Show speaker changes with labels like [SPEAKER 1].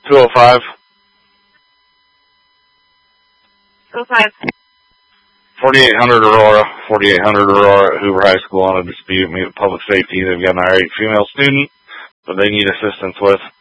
[SPEAKER 1] 205.
[SPEAKER 2] 205.
[SPEAKER 1] 4800 Aurora. 4800 Aurora at Hoover High School on a dispute. Meet with public safety. They've got an irate female student that they need assistance with.